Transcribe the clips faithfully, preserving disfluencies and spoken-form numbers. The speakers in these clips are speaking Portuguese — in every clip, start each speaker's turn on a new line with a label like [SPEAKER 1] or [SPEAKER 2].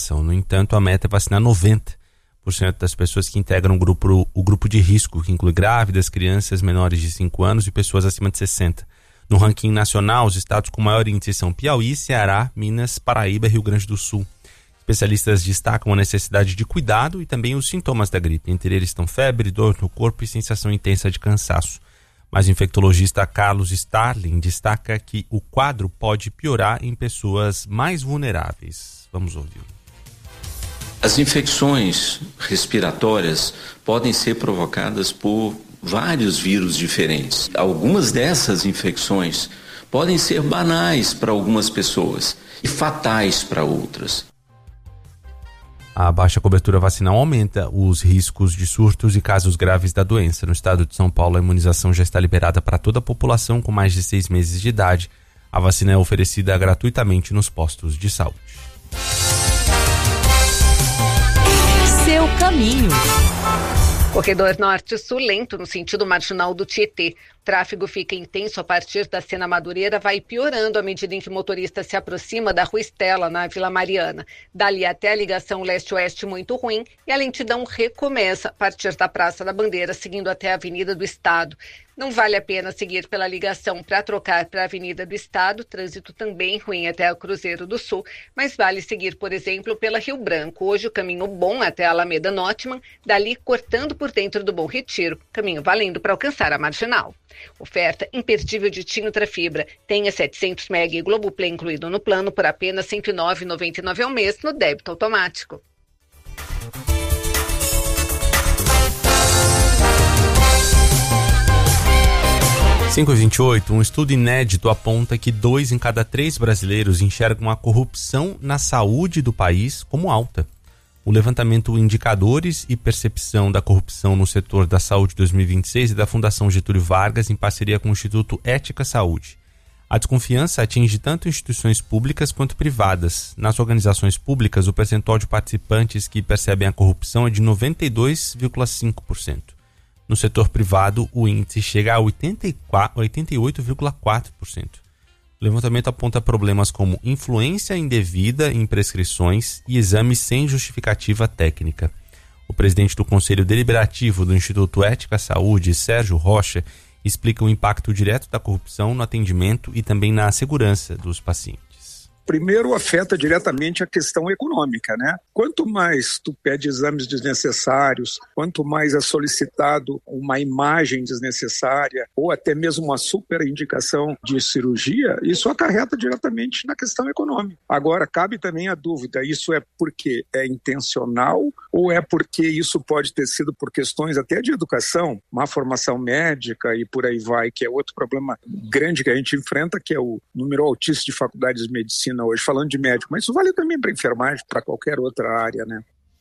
[SPEAKER 1] vacinação. No entanto, a meta é vacinar noventa por cento das pessoas que integram o grupo, o grupo de risco, que inclui grávidas, crianças menores de cinco anos e pessoas acima de sessenta. No ranking nacional, os estados com maior índice são Piauí, Ceará, Minas, Paraíba e Rio Grande do Sul. Especialistas destacam a necessidade de cuidado e também os sintomas da gripe. Entre eles estão febre, dor no corpo e sensação intensa de cansaço. Mas o infectologista Carlos Starling destaca que o quadro pode piorar em pessoas mais vulneráveis. Vamos ouvir.
[SPEAKER 2] As infecções respiratórias podem ser provocadas por vários vírus diferentes. Algumas dessas infecções podem ser banais para algumas pessoas e fatais para outras.
[SPEAKER 1] A baixa cobertura vacinal aumenta os riscos de surtos e casos graves da doença. No estado de São Paulo, a imunização já está liberada para toda a população com mais de seis meses de idade. A vacina é oferecida gratuitamente nos postos de saúde.
[SPEAKER 3] Seu caminho.
[SPEAKER 4] Corredor Norte-Sul lento no sentido marginal do Tietê. O tráfego fica intenso a partir da Sena Madureira, vai piorando à medida em que o motorista se aproxima da Rua Estela, na Vila Mariana. Dali até a ligação leste-oeste muito ruim e a lentidão recomeça a partir da Praça da Bandeira, seguindo até a Avenida do Estado. Não vale a pena seguir pela ligação para trocar para a Avenida do Estado, trânsito também ruim até o Cruzeiro do Sul, mas vale seguir, por exemplo, pela Rio Branco. Hoje o caminho bom até a Alameda Notman, dali cortando por dentro do Bom Retiro, caminho valendo para alcançar a Marginal. Oferta imperdível de Tim Ultrafibra. Tenha setecentos mega e Globoplay incluído no plano por apenas cento e nove reais e noventa e nove centavos ao mês no débito automático.
[SPEAKER 1] cinco e vinte e oito, um estudo inédito aponta que dois em cada três brasileiros enxergam a corrupção na saúde do país como alta. O levantamento Indicadores e Percepção da Corrupção no Setor da Saúde dois mil e vinte e seis é da Fundação Getúlio Vargas em parceria com o Instituto Ética Saúde. A desconfiança atinge tanto instituições públicas quanto privadas. Nas organizações públicas, o percentual de participantes que percebem a corrupção é de noventa e dois vírgula cinco por cento. No setor privado, o índice chega a oitenta e oito vírgula quatro por cento. O levantamento aponta problemas como influência indevida em prescrições e exames sem justificativa técnica. O presidente do Conselho Deliberativo do Instituto Ética Saúde, Sérgio Rocha, explica o impacto direto da corrupção no atendimento e também na segurança dos pacientes.
[SPEAKER 5] Primeiro, afeta diretamente a questão econômica, né? Quanto mais tu pede exames desnecessários, quanto mais é solicitado uma imagem desnecessária ou até mesmo uma superindicação de cirurgia, isso acarreta diretamente na questão econômica. Agora, cabe também a dúvida, isso é porque é intencional ou é porque isso pode ter sido por questões até de educação, má formação médica e por aí vai, que é outro problema grande que a gente enfrenta, que é o número altíssimo de faculdades de medicina hoje, falando de médico, mas isso vale também para enfermagem, para qualquer outra área, né?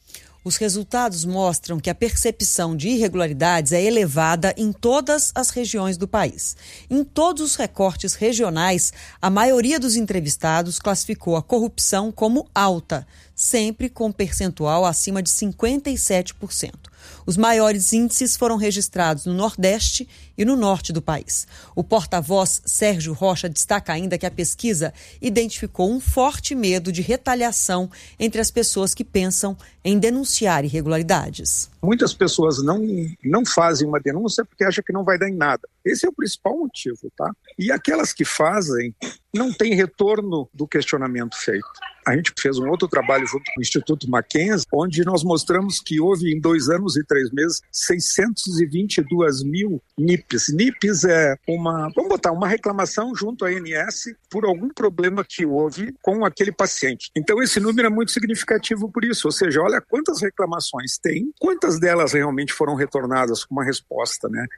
[SPEAKER 3] Os resultados mostram que a percepção de irregularidades é elevada em todas as regiões do país. Em todos os recortes regionais, a maioria dos entrevistados classificou a corrupção como alta, sempre com percentual acima de cinquenta e sete por cento. Os maiores índices foram registrados no Nordeste e no Norte do país. O porta-voz Sérgio Rocha destaca ainda que a pesquisa identificou um forte medo de retaliação entre as pessoas que pensam em denunciar irregularidades.
[SPEAKER 5] Muitas pessoas não, não fazem uma denúncia porque acham que não vai dar em nada. Esse é o principal motivo, tá? E aquelas que fazem não têm retorno do questionamento feito. A gente fez um outro trabalho junto com o Instituto Mackenzie, onde nós mostramos que houve em dois anos e três meses seiscentos e vinte e dois mil N I Ps. N I Ps é uma, vamos botar, uma reclamação junto à A N S por algum problema que houve com aquele paciente. Então esse número é muito significativo por isso, ou seja, olha quantas reclamações tem, quantas delas realmente foram retornadas com uma resposta, né?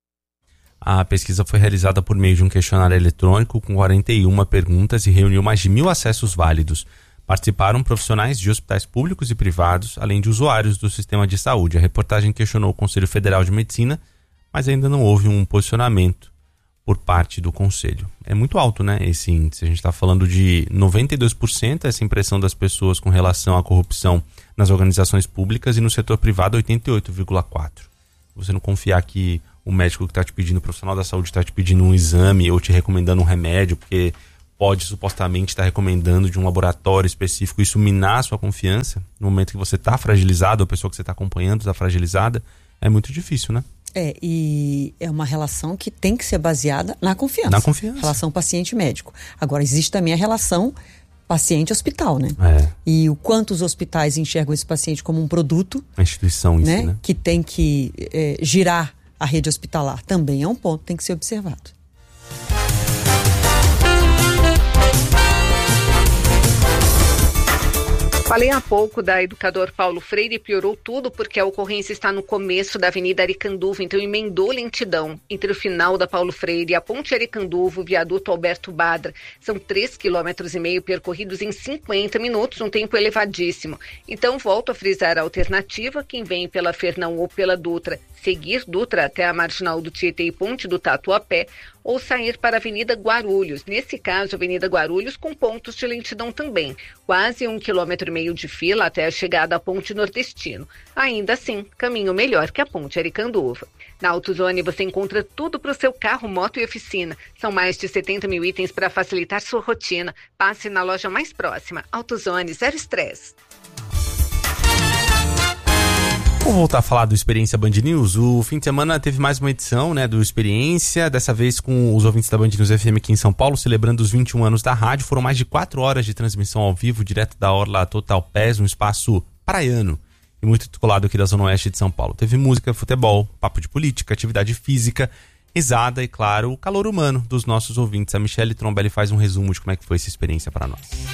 [SPEAKER 1] A pesquisa foi realizada por meio de um questionário eletrônico com quarenta e uma perguntas e reuniu mais de mil acessos válidos. Participaram profissionais de hospitais públicos e privados, além de usuários do sistema de saúde. A reportagem questionou o Conselho Federal de Medicina, mas ainda não houve um posicionamento por parte do Conselho. É muito alto, né, esse índice. A gente está falando de noventa e dois por cento, essa impressão das pessoas com relação à corrupção nas organizações públicas, e no setor privado oitenta e oito vírgula quatro por cento. Você não confiar que o médico que está te pedindo, o profissional da saúde está te pedindo um exame ou te recomendando um remédio porque pode supostamente estar recomendando de um laboratório específico, isso minar a sua confiança no momento que você está fragilizado, ou a pessoa que você está acompanhando está fragilizada, é muito difícil, né?
[SPEAKER 3] É, e é uma relação que tem que ser baseada na confiança.
[SPEAKER 1] Na confiança.
[SPEAKER 3] Relação paciente-médico. Agora, existe também a relação paciente-hospital, né?
[SPEAKER 1] É.
[SPEAKER 3] E o quanto os hospitais enxergam esse paciente como um produto,
[SPEAKER 1] a instituição em
[SPEAKER 3] né?
[SPEAKER 1] si, né?
[SPEAKER 3] Que tem que é, girar a rede hospitalar. Também é um ponto que tem que ser observado.
[SPEAKER 4] Falei há pouco da Educador Paulo Freire e piorou tudo porque a ocorrência está no começo da Avenida Aricanduva, então emendou lentidão entre o final da Paulo Freire e a Ponte Aricanduva, o viaduto Alberto Badra. São três quilômetros e meio percorridos em cinquenta minutos, um tempo elevadíssimo. Então volto a frisar a alternativa, quem vem pela Fernão ou pela Dutra, seguir Dutra até a Marginal do Tietê e Ponte do Tatuapé, ou sair para a Avenida Guarulhos. Nesse caso, Avenida Guarulhos com pontos de lentidão também. Quase um quilômetro e meio de fila até a chegada à Ponte Nordestino. Ainda assim, caminho melhor que a Ponte Aricanduva. Na AutoZone você encontra tudo para o seu carro, moto e oficina. São mais de setenta mil itens para facilitar sua rotina. Passe na loja mais próxima. AutoZone, zero estresse.
[SPEAKER 1] Vamos voltar a falar do Experiência Band News. O fim de semana teve mais uma edição, né, do Experiência, dessa vez com os ouvintes da Band News F M aqui em São Paulo, celebrando os vinte e um anos da rádio. Foram mais de quatro horas de transmissão ao vivo, direto da Orla Total Pés, um espaço praiano e muito descolado aqui da Zona Oeste de São Paulo. Teve música, futebol, papo de política, atividade física, risada e, claro, o calor humano dos nossos ouvintes. A Michele Trombelli faz um resumo de como é que foi essa experiência para nós.